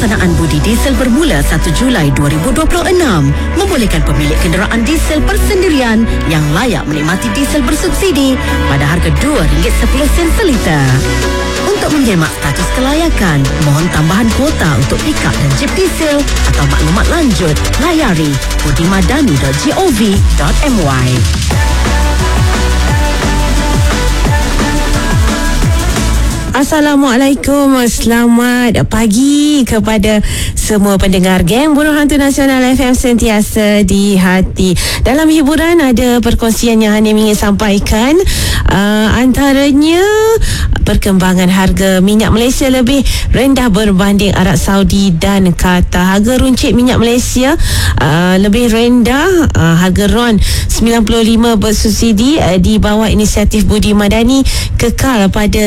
pelaksanaan budi diesel bermula 1 Julai 2026 membolehkan pemilik kenderaan diesel persendirian yang layak menikmati diesel bersubsidi pada harga RM2.10 seliter. Untuk menyemak status kelayakan, mohon tambahan kuota untuk pick-up dan jeep diesel atau maklumat lanjut, layari budimadani.gov.my. Assalamualaikum, selamat pagi kepada semua pendengar Geng Buruh Hantu Nasional FM sentiasa di hati. Dalam hiburan ada perkongsian yang Hanim ingin sampaikan, antaranya perkembangan harga minyak Malaysia lebih rendah berbanding Arab Saudi dan Qatar. Harga runcit minyak Malaysia lebih rendah, harga RON 95 bersubsidi di bawah inisiatif Budi Madani kekal pada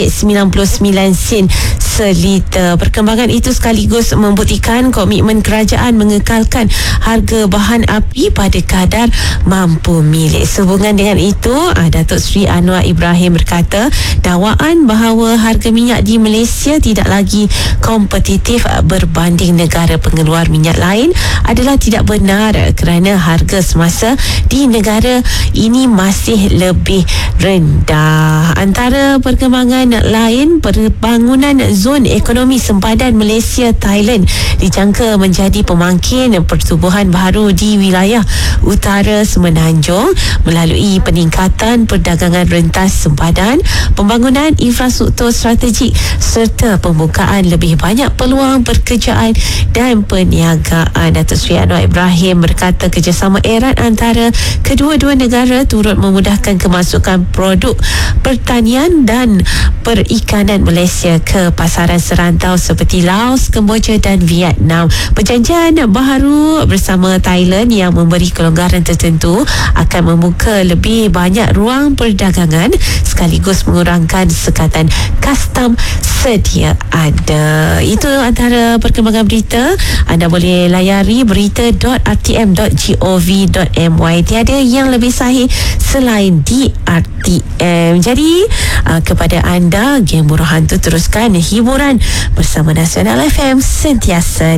RM1.99 seliter. Perkembangan itu sekaligus membuktikan komitmen kerajaan mengekalkan harga bahan api pada kadar mampu milik. Sehubungan dengan itu, Datuk Seri Anwar Ibrahim berkata, dakwaan bahawa harga minyak di Malaysia tidak lagi kompetitif berbanding negara pengeluar minyak lain adalah tidak benar kerana harga semasa di negara ini masih lebih rendah. Antara perkembangan lain, pembangunan zon ekonomi sempadan Malaysia-Thailand dijangka menjadi pemangkin pertubuhan baru di wilayah utara Semenanjung melalui peningkatan perdagangan rentas sempadan, pembangunan infrastruktur strategik serta pembukaan lebih banyak peluang pekerjaan dan perniagaan. Datuk Seri Anwar Ibrahim berkata kerjasama erat antara kedua-dua negara turut memudahkan kemasukan produk pertanian dan perikanan Malaysia ke pasaran serantau seperti Laos, Kemboja dan Vietnam. Perjanjian baharu bersama Thailand yang memberi kelonggaran tertentu akan membuka lebih banyak ruang perdagangan sekaligus mengurangkan sekatan custom sedia ada. Itu antara perkembangan berita. Anda boleh layari berita.rtm.gov.my. Tiada yang lebih sahih selain di RTM. Jadi kepada anda, Geng Buruh Hantu, teruskan hiburan bersama Nasional FM sentiasa